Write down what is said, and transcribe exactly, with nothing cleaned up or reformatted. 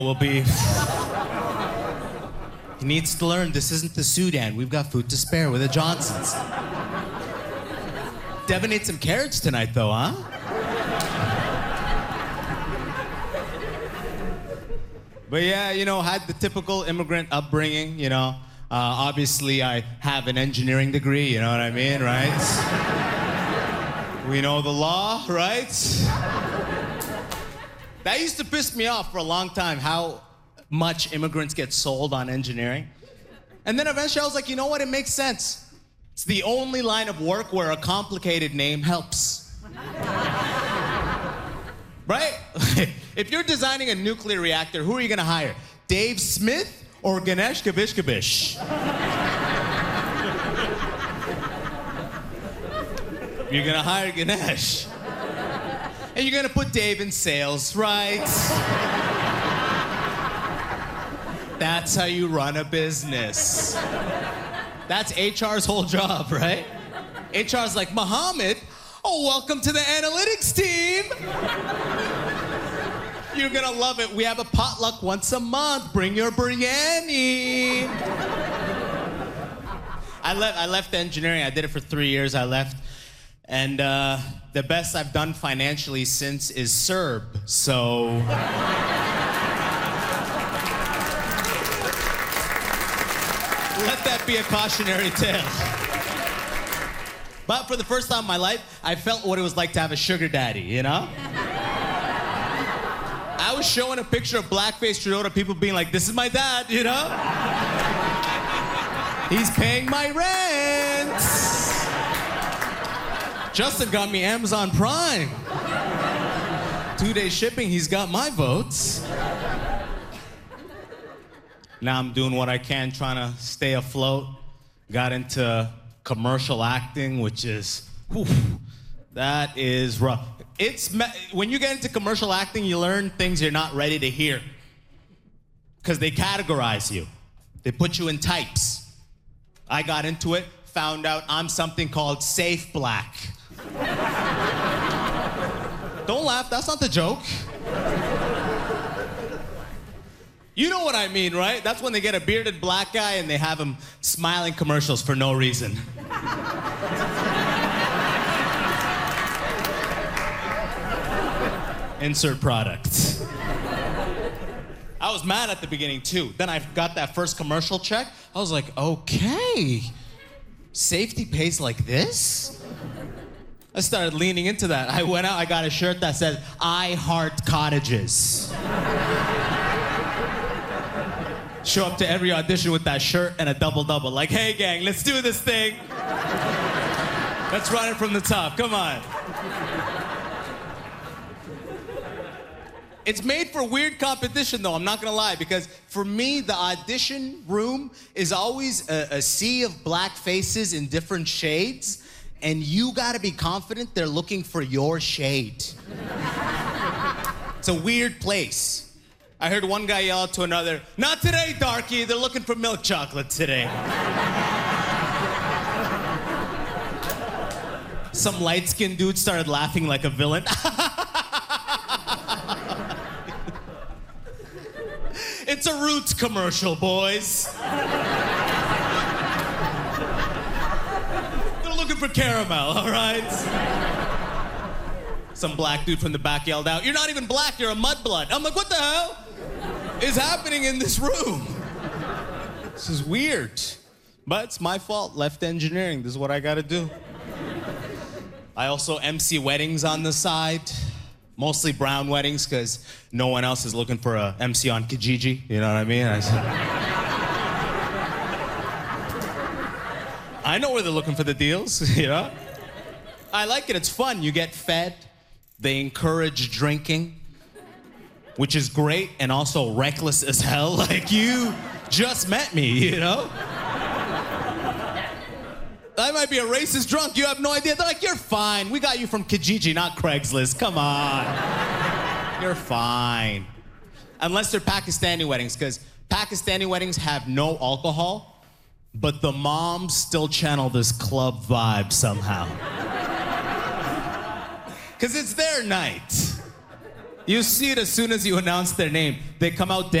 will be... He needs to learn this isn't the Sudan. We've got food to spare with the Johnsons. Devin ate some carrots tonight, though, huh? But yeah, you know, had the typical immigrant upbringing, you know. Uh, obviously, I have an engineering degree, you know what I mean, right? We know the law, right? That used to piss me off for a long time, how much immigrants get sold on engineering. And then eventually I was like, you know what, it makes sense. It's the only line of work where a complicated name helps. Right? If you're designing a nuclear reactor, who are you gonna hire? Dave Smith or Ganesh Kabish Kabish? You're gonna hire Ganesh. And you're gonna put Dave in sales, right? That's how you run a business. That's H R's whole job, right? H R's like, Mohammed, oh, welcome to the analytics team. You're gonna love it. We have a potluck once a month. Bring your biryani. I left, I left engineering. I did it for three years. I left. And uh, the best I've done financially since is S E R B. So... let that be a cautionary tale. But for the first time in my life, I felt what it was like to have a sugar daddy, you know? I was showing a picture of blackface Trudeau to people being like, this is my dad, you know? He's paying my rent. Justin got me Amazon Prime. Two day shipping, he's got my votes. Now I'm doing what I can, trying to stay afloat. Got into commercial acting, which is, whew, that is rough. It's, when you get into commercial acting, you learn things you're not ready to hear. Because they categorize you. They put you in types. I got into it, found out I'm something called safe black. Don't laugh, that's not the joke. You know what I mean, right? That's when they get a bearded black guy and they have him smiling commercials for no reason. Insert product. I was mad at the beginning too. Then I got that first commercial check. I was like, okay, safety pays like this? I started leaning into that. I went out, I got a shirt that said, I heart cottages. Show up to every audition with that shirt and a double-double. Like, hey, gang, let's do this thing. Let's run it from the top. Come on. It's made for weird competition, though. I'm not going to lie, because for me, the audition room is always a, a sea of black faces in different shades, and you got to be confident they're looking for your shade. It's a weird place. I heard one guy yell out to another, not today, darky, they're looking for milk chocolate today. Some light-skinned dude started laughing like a villain. It's a Roots commercial, boys. They're looking for caramel, all right? Some black dude from the back yelled out, you're not even black, you're a mudblood. I'm like, what the hell is happening in this room? This is weird. But it's my fault, left engineering. This is what I gotta do. I also M C weddings on the side. Mostly brown weddings, because no one else is looking for a M C on Kijiji. You know what I mean? I, said, I know where they're looking for the deals, you know? I like it, it's fun. You get fed. They encourage drinking, which is great and also reckless as hell. Like, you just met me, you know? I might be a racist drunk, you have no idea. They're like, you're fine. We got you from Kijiji, not Craigslist. Come on. You're fine. Unless they're Pakistani weddings, because Pakistani weddings have no alcohol, but the moms still channel this club vibe somehow. Because it's their night. You see it as soon as you announce their name. They come out